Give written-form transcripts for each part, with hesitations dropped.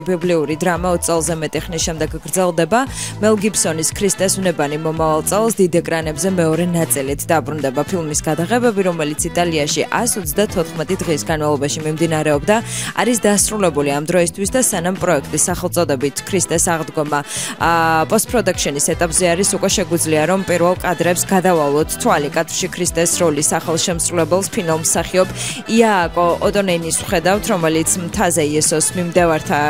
ბიბლიური დრამა 20 წელზე მეტი ხნის შემდეგ გრძელდება. მელ გიბსონის ქრისტეს უნებანი მომავალ წელს დიდ ეკრანებზე მეორე ნაწილით დაბრუნდება. ფილმის გადაღებები, რომელიც იტალიაში 134 დღის განმავლობაში მიმდინარეობდა, არის დასრულებული ამ დროისთვის და სანამ პროექტის სახელწოდებით ქრისტეს აღდგომა post-production-ის ეტაპზე არის, უკვე შეგვიძლია რომ პირველ კადრებს გადავალოთ თვალი კადრში ქრისტეს როლის სახელშემსრულებელს ფილმ მსახიობ იაკო ოდონენის ვხედავთ, რომელიც მთაზე იესოს მიმდევართა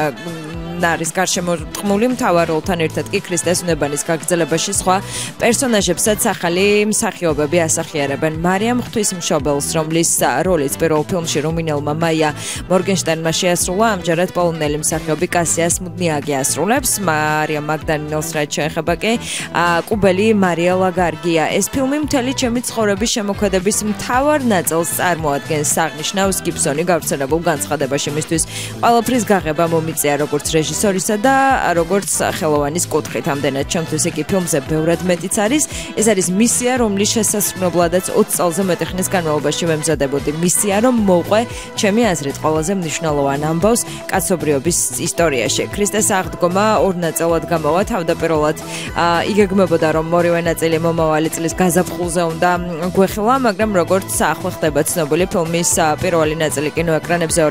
არის გარშემორტყმული მთავარ როლთან ერთად კი ქრისტეს უნებანის გაგრძელებაში სხვა პერსონაჟებსაც ახალი მსახიობები ასახიერებენ. მარიამ ღვთისმშობელს, რომლის როლიც პირველ ფილმში რუმინელმა მაია მორგენშტერნმა შეასრულა, ამჯერად პოლონელი მსახიობი კასიას მუდნიაგი ასრულებს. მარიამ მაგდალინელს რაც შეეხება კი კუბელი მარია ლაგარგია. ეს ფილმი მთელი ჩემი ცხოვრების შემოქმედების მთავარ ნაწილს წარმოადგენს. აღნიშნავს გიბსონი გავრცელებულ განცხადებაში მისთვის ყველაფრის გაღება მომიწია როგორც რეჟისორისა და როგორც ხელოვანის კუთხით. ამდენად ჩემთვის იგი ფილმზე ბევრად მეტიც არის. ეს არის მისია, რომლის შესასრულებლადაც 20 წელზე მეტი ხნის განმავლობაში ვემზადებოდი. მისია, რომ მოვყვე ჩემი აზრით ყველაზე მნიშვნელოვან ამბავს კაცობრიობის ისტორიაში. ქრისტეს აღდგომა ორ ნაწილად გამოვა. თავდაპირველად იგეგმებოდა, რომ ორივე ნაწილი მომავალი წლის გაზაფხულზე უნდა გვეხილა, მაგრამ როგორც ახლა ხდება ცნობილი, ფილმის პირველი ნაწილი კინოეკრანებზე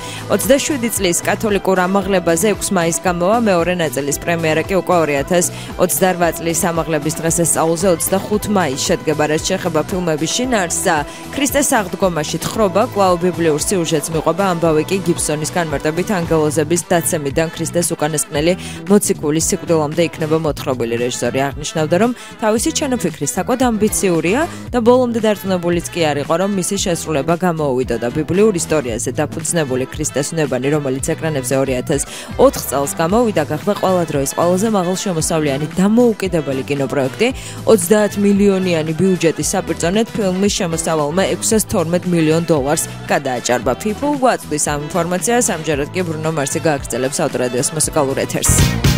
2027 წლის კათოლიკურ ამაღლებაზე 6 მაისს გამოვა, მეორე ნაწილის პრემიერა კი უკვე 2028 წლის ამაღლების დღესასწაულზე 25 მაისს შედგება. რაც შეეხება ფილმების შინაარსს, ქრისტეს აღდგომაში თხრობა კვლავ ბიბლიურ სიუჟეტს მიყვება, ამბავი კი გიბსონის განმარტებით ანგელოზების დაცემიდან ქრისტეს უკანასკნელი მოციქულის სიკვდილამდე იქნება მოთხრობილი. რეჟისორი აღნიშნავდა, რომ თავისი ჩანაფიქრი საკმაოდ ამბიციურია და ბოლომდე დარწმუნებულიც კი არ იყო, რომ მისი შესრულება გამოუვიდოდა. ბიბლიურ ისტორიაზე დაფუძნებული ქრისტეს უნებანი, რომელიც ეკრანებზე 2004 წელს გამოვიდა, გახდა ყველა დროის ყველაზე მაღალშემოსავლიანი დამოუკიდებელი კინოპროექტი. 30 მილიონიანი ბიუჯეტის საპირწონედ ფილმის შემოსავალმა $612 მილიონ გადააჭარბა. People გვაწვდის ამ ინფორმაციას, ამჯერად კი ბრუნო მარსი გააგრძელებს ავტორადიოს მუსიკალურ ეთერს.